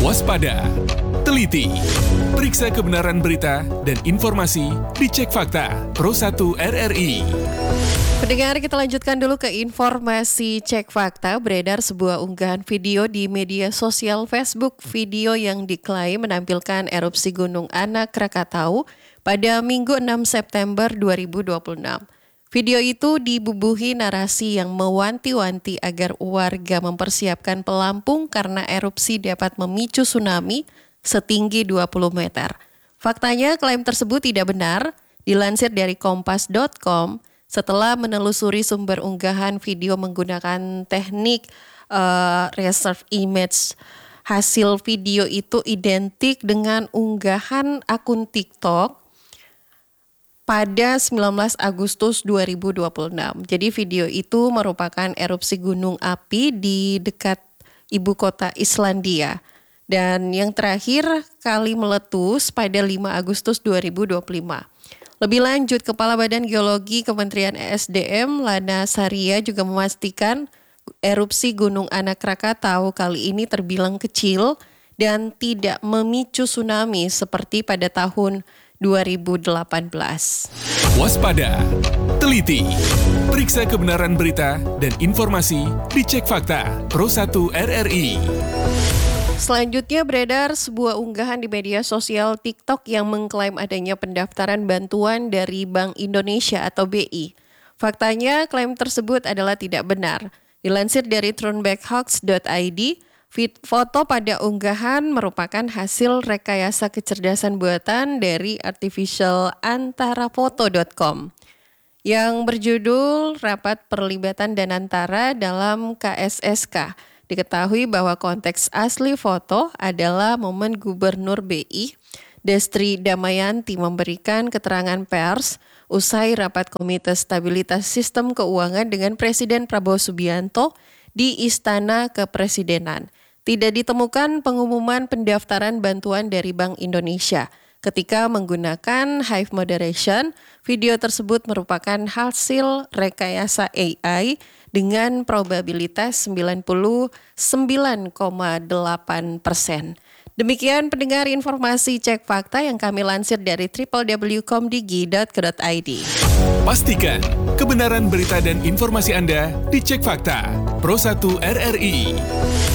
Waspada, teliti, periksa kebenaran berita dan informasi dicek fakta Pro 1 RRI. Pendengar, kita lanjutkan dulu ke informasi cek fakta. Beredar sebuah unggahan video di media sosial Facebook. Video yang diklaim menampilkan erupsi Gunung Anak Krakatau pada Minggu 6 September 2026. Video itu dibubuhi narasi yang mewanti-wanti agar warga mempersiapkan pelampung karena erupsi dapat memicu tsunami setinggi 20 meter. Faktanya, klaim tersebut tidak benar. Dilansir dari kompas.com, setelah menelusuri sumber unggahan video menggunakan teknik reserve image, hasil video itu identik dengan unggahan akun TikTok pada 19 Agustus 2026. Jadi video itu merupakan erupsi gunung api di dekat ibu kota Islandia. Dan yang terakhir kali meletus pada 5 Agustus 2025. Lebih lanjut, Kepala Badan Geologi Kementerian ESDM Lana Saria juga memastikan erupsi Gunung Anak Krakatau kali ini terbilang kecil dan tidak memicu tsunami seperti pada tahun 2018. Waspada, teliti, periksa kebenaran berita dan informasi dicek fakta Pro 1 RRI. Selanjutnya beredar sebuah unggahan di media sosial TikTok yang mengklaim adanya pendaftaran bantuan dari Bank Indonesia atau BI. Faktanya, klaim tersebut adalah tidak benar. Dilansir dari throwbackhoax.id, foto pada unggahan merupakan hasil rekayasa kecerdasan buatan dari artificialantarafoto.com yang berjudul Rapat Perlibatan Danantara dalam KSSK. Diketahui bahwa konteks asli foto adalah momen Gubernur BI, Destri Damayanti memberikan keterangan pers usai rapat Komite Stabilitas Sistem Keuangan dengan Presiden Prabowo Subianto di Istana Kepresidenan. Tidak ditemukan pengumuman pendaftaran bantuan dari Bank Indonesia. Ketika menggunakan Hive Moderation, video tersebut merupakan hasil rekayasa AI dengan probabilitas 99,8%. Demikian pendengar informasi cek fakta yang kami lansir dari www.komdigi.co.id. Pastikan kebenaran berita dan informasi Anda dicek fakta Pro 1 RRI.